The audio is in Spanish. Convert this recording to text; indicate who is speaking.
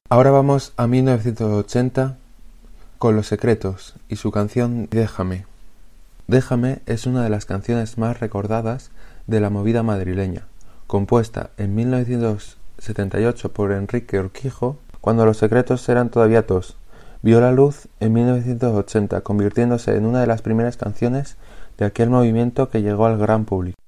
Speaker 1: Ahora vamos a 1980 con Los Secretos y su canción Déjame. Déjame es una de las canciones más recordadas de la movida madrileña, compuesta en 1978 por Enrique Urquijo, cuando Los Secretos eran todavía tos. Vio la luz en 1980, convirtiéndose en una de las primeras canciones de aquel movimiento que llegó al gran público.